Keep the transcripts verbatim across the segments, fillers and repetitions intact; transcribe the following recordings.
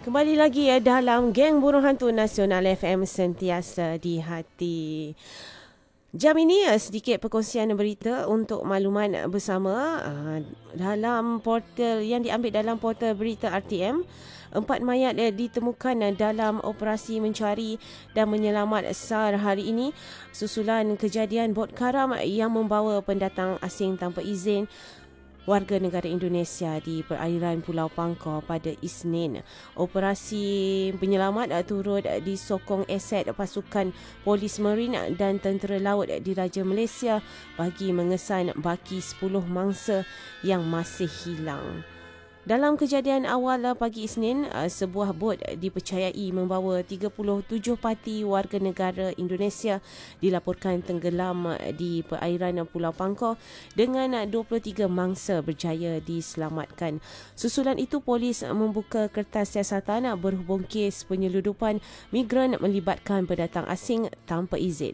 Kembali lagi ya dalam Geng Burung Hantu Nasional F M sentiasa di hati. Jam ini sedikit perkongsian berita untuk makluman bersama. Dalam portal yang diambil dalam portal berita R T M, empat mayat ditemukan dalam operasi mencari dan menyelamat SAR hari ini susulan kejadian bot karam yang membawa pendatang asing tanpa izin warga negara Indonesia di perairan Pulau Pangkor pada Isnin. Operasi penyelamat turut disokong aset pasukan polis marin dan tentera laut Diraja Malaysia bagi mengesan baki sepuluh mangsa yang masih hilang. Dalam kejadian awal pagi Isnin, sebuah bot dipercayai membawa tiga puluh tujuh parti warga negara Indonesia dilaporkan tenggelam di perairan Pulau Pangkor dengan dua puluh tiga mangsa berjaya diselamatkan. Susulan itu, polis membuka kertas siasatan berhubung kes penyeludupan migran melibatkan pendatang asing tanpa izin.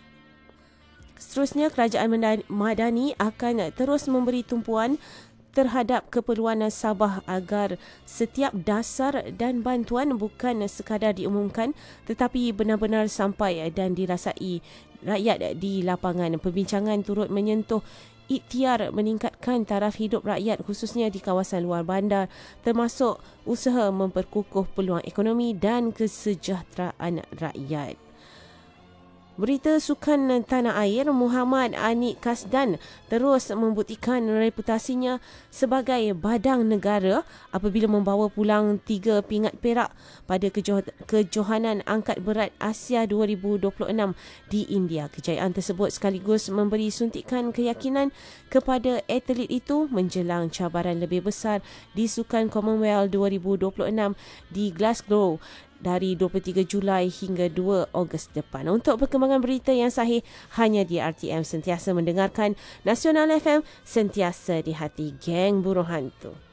Seterusnya, kerajaan Madani akan terus memberi tumpuan terhadap keperluan Sabah agar setiap dasar dan bantuan bukan sekadar diumumkan tetapi benar-benar sampai dan dirasai rakyat di lapangan. Perbincangan turut menyentuh ikhtiar meningkatkan taraf hidup rakyat khususnya di kawasan luar bandar, termasuk usaha memperkukuh peluang ekonomi dan kesejahteraan rakyat. Berita sukan tanah air, Muhammad Anik Kasdan terus membuktikan reputasinya sebagai badang negara apabila membawa pulang tiga pingat perak pada kejoh- kejohanan angkat berat Asia dua ribu dua puluh enam di India. Kejayaan tersebut sekaligus memberi suntikan keyakinan kepada atlet itu menjelang cabaran lebih besar di Sukan Commonwealth dua ribu dua puluh enam di Glasgow dari dua puluh tiga Julai hingga dua Ogos depan. Untuk perkembangan berita yang sahih hanya di R T M, sentiasa mendengarkan Nasional F M, sentiasa di hati. Geng Burung Hantu.